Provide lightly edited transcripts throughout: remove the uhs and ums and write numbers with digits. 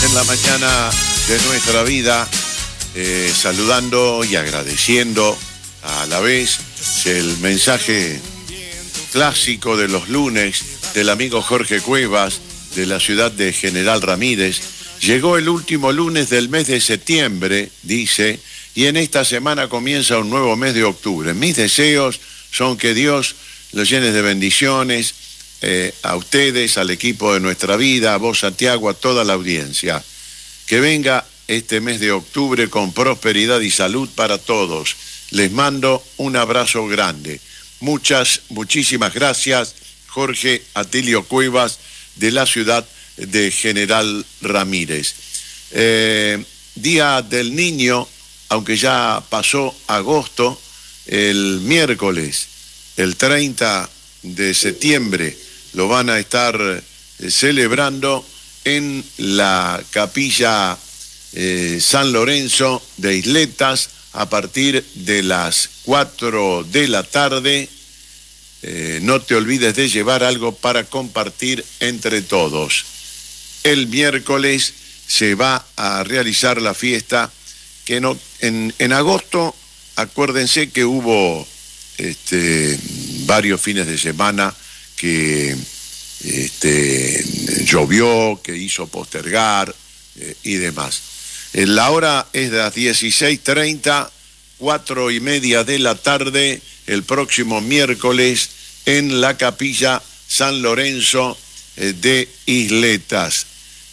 en la mañana de nuestra vida, saludando y agradeciendo a la vez el mensaje clásico de los lunes del amigo Jorge Cuevas de la ciudad de General Ramírez. Llegó el último lunes del mes de septiembre, dice, y en esta semana comienza un nuevo mes de octubre. Mis deseos son que Dios los llene de bendiciones, a ustedes, al equipo de Nuestra Vida, a vos, Santiago, a toda la audiencia. Que venga este mes de octubre con prosperidad y salud para todos. Les mando un abrazo grande. Muchísimas gracias, Jorge Atilio Cuevas, de la ciudad de General Ramírez. Día del Niño, aunque ya pasó agosto, el miércoles, el 30 de septiembre, lo van a estar celebrando en la capilla San Lorenzo de Isletas a partir de las 4 de la tarde. No te olvides de llevar algo para compartir entre todos. El miércoles se va a realizar la fiesta que no, en agosto, acuérdense que hubo varios fines de semana que llovió, que hizo postergar y demás. La hora es de las 16:30, 4:30 de la tarde, el próximo miércoles en la capilla San Lorenzo de Isletas.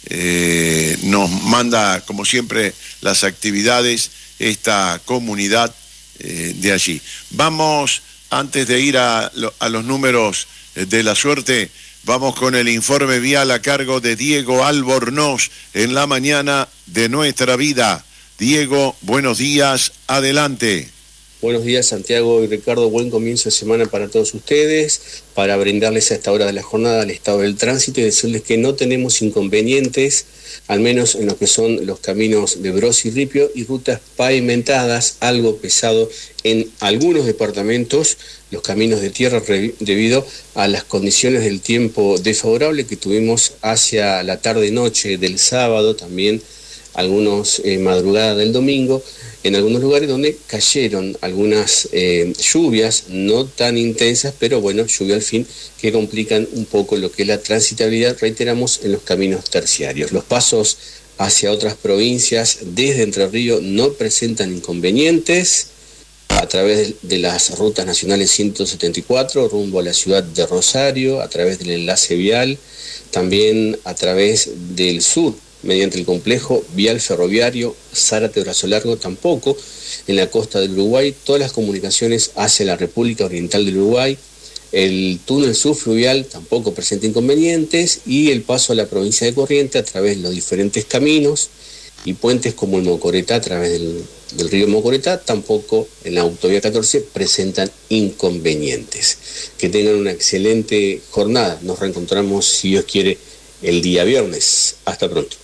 Nos manda, como siempre, las actividades esta comunidad de allí. Vamos, antes de ir a los números de la suerte, vamos con el informe vial a cargo de Diego Albornoz en la mañana de Nuestra Vida. Diego, buenos días, adelante. Buenos días, Santiago y Ricardo, buen comienzo de semana para todos ustedes, para brindarles a esta hora de la jornada el estado del tránsito y decirles que no tenemos inconvenientes, al menos en lo que son los caminos de Bros y Ripio y rutas pavimentadas, algo pesado en algunos departamentos, los caminos de tierra debido a las condiciones del tiempo desfavorable que tuvimos hacia la tarde-noche del sábado, también algunos madrugadas del domingo, en algunos lugares donde cayeron algunas lluvias, no tan intensas, pero bueno, lluvia al fin, que complican un poco lo que es la transitabilidad, reiteramos, en los caminos terciarios. Los pasos hacia otras provincias desde Entre Ríos no presentan inconvenientes a través de las rutas nacionales 174 rumbo a la ciudad de Rosario, a través del enlace vial, también a través del sur, mediante el complejo vial ferroviario Zárate-Brazo Largo, tampoco en la costa del Uruguay, todas las comunicaciones hacia la República Oriental del Uruguay, el túnel subfluvial tampoco presenta inconvenientes y el paso a la provincia de Corrientes a través de los diferentes caminos y puentes como el Mocoretá a través del río Mocoretá, tampoco en la autovía 14 presentan inconvenientes. Que tengan una excelente jornada, nos reencontramos si Dios quiere el día viernes. Hasta pronto.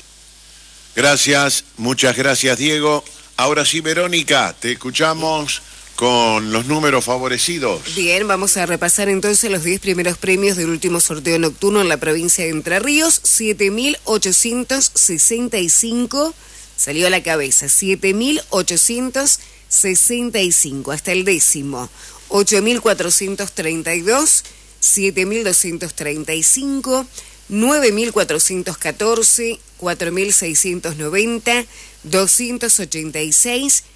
Gracias, muchas gracias, Diego. Ahora sí, Verónica, te escuchamos con los números favorecidos. Bien, vamos a repasar entonces los 10 primeros premios del último sorteo nocturno en la provincia de Entre Ríos. 7.865 salió a la cabeza, 7.865 hasta el décimo. 8.432, 7.235, 9.414, 4.690, 286,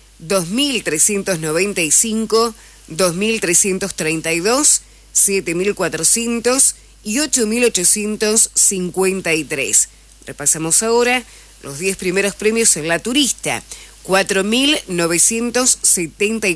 2.395, 2.332, 7.400 y 8.853. Repasamos ahora los 10 primeros premios en la turista. 4.974.